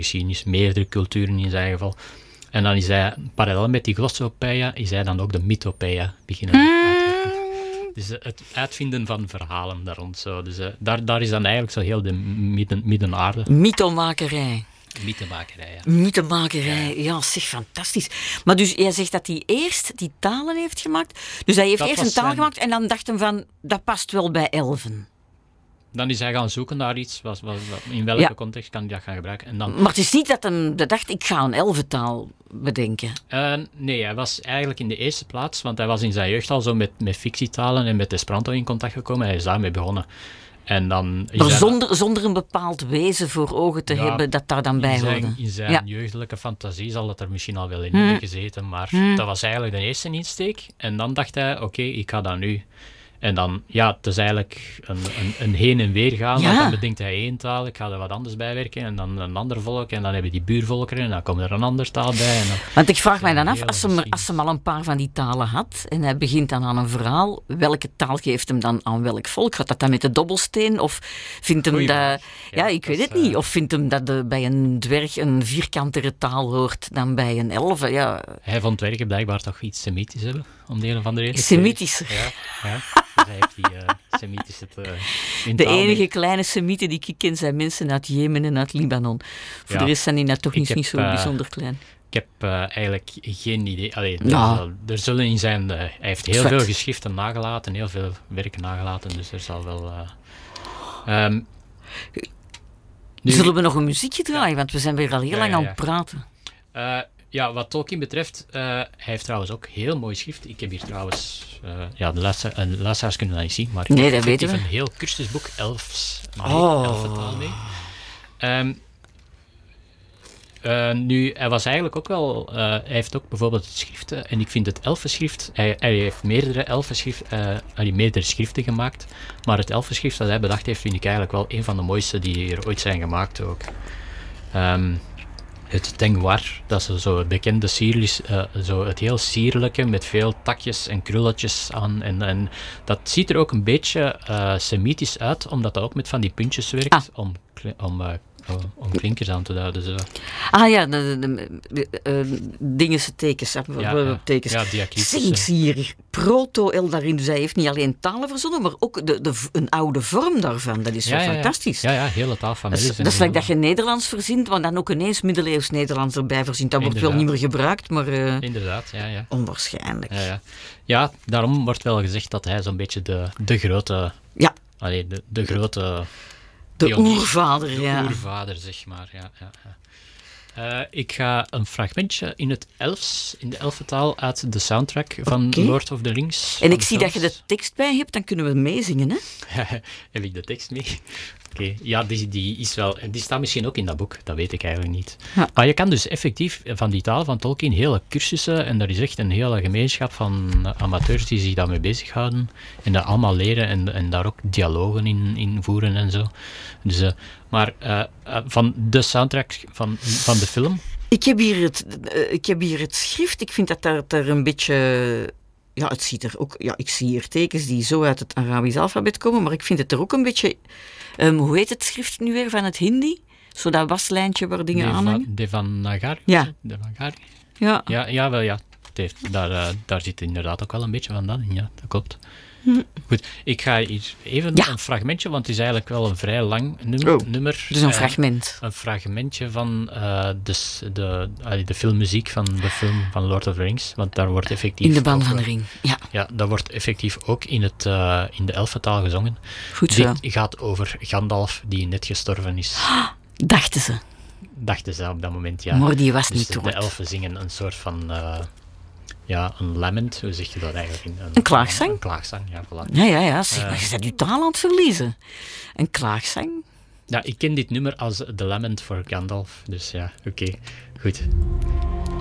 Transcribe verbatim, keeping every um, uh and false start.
geschiedenis, meerdere culturen in zijn geval. En dan is hij, parallel met die glossopeia, is hij dan ook de mythopeia beginnen uitwerken. Dus uh, het uitvinden van verhalen daar rond. Zo. Dus uh, daar, daar is dan eigenlijk zo heel de midden, middenaarde. Mythomakerij. Mythemakerij, ja. Mythemakerij, ja. ja, zeg, fantastisch. Maar dus, jij zegt dat hij eerst die talen heeft gemaakt. Dus hij heeft Dat eerst was een taal zijn- gemaakt en dan dacht hij van, dat past wel bij elfen. Dan is hij gaan zoeken naar iets, was, was, in welke Ja. context kan hij dat gaan gebruiken. En dan, Maar het is niet dat hij dat dacht, ik ga een elfentaal bedenken. uh, nee, hij was eigenlijk in de eerste plaats, want hij was in zijn jeugd al zo met, met fictietalen en met Esperanto in contact gekomen. Hij is daarmee begonnen. En dan is Maar hij- zonder, zonder een bepaald wezen voor ogen te Ja, hebben dat daar dan bij in hoorde. zijn, in zijn Ja. jeugdelijke fantasie zal het er misschien al wel in Hmm. hebben gezeten, maar Hmm. dat was eigenlijk de eerste insteek. En dan dacht hij, oké, ik ga dat nu. En dan, ja, het is eigenlijk een, een, een heen en weer gaan. Ja. Want dan bedenkt hij één taal, ik ga er wat anders bij werken. En dan een ander volk. En dan hebben die buurvolkeren. En dan komt er een ander taal bij. En dan, Want ik vraag mij Ja, dan af, heel als hem, misschien. als hem al een paar van die talen had en hij begint dan aan een verhaal, welke taal geeft hem dan aan welk volk? Gaat dat dan met de dobbelsteen? Of vindt hem Goeie dat... vraag. Ja, Ja, ik weet dat het is, niet. eh, Of vindt hem dat de, bij een dwerg een vierkantere taal hoort dan bij een elfen? Ja, hij vond werken blijkbaar toch iets semitisch hebben. Om de een of andere reden. Semitischer. Ja, ja. Dus hij heeft die uh, semitische te, in De taal mee. enige kleine semieten die ik ken zijn mensen uit Jemen en uit Libanon. Voor Ja. de rest zijn die nou toch Ik niet, heb, niet zo eh, bijzonder klein. Ik heb uh, eigenlijk geen idee. Allee, er, Ja. zal- er zullen in zijn. Uh, hij heeft heel Zwart. veel geschriften nagelaten, heel veel werken nagelaten, dus er zal wel. Uh, um, nu, Zullen we nog een muziekje draaien? Want we zijn weer al heel Ja, lang ja, aan ja. het praten. uh, ja, wat Tolkien betreft, uh, hij heeft trouwens ook heel mooi schrift. Ik heb hier trouwens. Uh, ja, de luister- uh, de luisteraars kunnen dat niet zien, maar ik Nee, heb dat weten effectief we. een heel cursusboek Elfs. Nee, Oh. Elfentaal mee. Um, Uh, nu, hij was eigenlijk ook wel... Uh, hij heeft ook bijvoorbeeld schriften, en ik vind het elfenschrift... Hij, hij heeft meerdere elfenschrift, uh, hij meerdere schriften gemaakt, maar het elfenschrift dat hij bedacht heeft, vind ik eigenlijk wel een van de mooiste die er ooit zijn gemaakt ook. Um, het Tengwar, dat is zo het bekende sierlijs, uh, zo het heel sierlijke, met veel takjes en krulletjes aan. En, en dat ziet er ook een beetje uh, semitisch uit, omdat dat ook met van die puntjes werkt, Ah. om... om uh, Oh, om klinkers aan te duiden. Zo. Ah ja, de, de, de, uh, dingense tekens. Ja, ja. tekens. Ja, diacritisch, Zeg, ik zie hier proto-Eldarin. Dus hij heeft niet alleen talen verzonnen, maar ook de, de, een oude vorm daarvan. Dat is ja, zo ja, fantastisch. Ja, ja, hele taalfamilies. Dat is, dat is like dat je Nederlands verzint, want dan ook ineens middeleeuws Nederlands erbij verzint. Dat wordt wel niet meer gebruikt, maar... Uh, Inderdaad, ja, ja. Onwaarschijnlijk. Ja, ja. ja, daarom wordt wel gezegd dat hij zo'n beetje de, de grote... Ja. Allee, de, de grote... De pionier, oervader, de ja. De oervader, zeg maar, ja. ja, ja. Uh, ik ga een fragmentje in het Elfs, in de Elfentaal, uit de soundtrack van okay. Lord of the Rings. En ik zie films. Dat je de tekst bij hebt, dan kunnen we meezingen, hè? Heb ik de tekst mee? Oké, okay. Ja, die, die is wel... Die staat misschien ook in dat boek, dat weet ik eigenlijk niet. Ja. Maar je kan dus effectief van die taal van Tolkien hele cursussen, en daar is echt een hele gemeenschap van amateurs die zich daarmee bezighouden, en dat allemaal leren, en, en daar ook dialogen in, in voeren en zo. Dus, uh, maar uh, uh, van de soundtrack van, van de film... Ik heb, hier het, uh, ik heb hier het schrift, ik vind dat daar, daar een beetje... Ja, het ziet er ook... Ja, ik zie hier tekens die zo uit het Arabisch alfabet komen, maar ik vind het er ook een beetje... Um, hoe heet het schrift nu weer van het Hindi? Zo dat waslijntje waar dingen Deva, aan hangen? Devanagari? Ja. Devanagari? Ja. Ja, ja, wel ja. Het heeft, daar, uh, daar zit inderdaad ook wel een beetje van dan in, ja, dat klopt. Hm. Goed, ik ga hier even ja. een fragmentje, want het is eigenlijk wel een vrij lang nummer. Oh, nummer dus een uh, fragment. Een fragmentje van uh, de, de, uh, de filmmuziek van de film van Lord of the Rings, want daar wordt effectief... In de band ook, van de ring, ja. Ja, dat wordt effectief ook in, het, uh, in de elfentaal gezongen. Goed zo. Dit gaat over Gandalf, die net gestorven is. Ah, dachten ze. Dachten ze op dat moment, ja. Maar die was dus niet dood. De elfen zingen een soort van... Uh, Ja, een lament, hoe zeg je dat eigenlijk? Een, een klaagzang? Een, een klaagzang, ja, voilà. Ja, ja, ja. Zeg, uh, maar je bent je taal aan het verliezen. Een klaagzang? Ja, ik ken dit nummer als The Lament for Gandalf, dus ja, oké, okay, goed.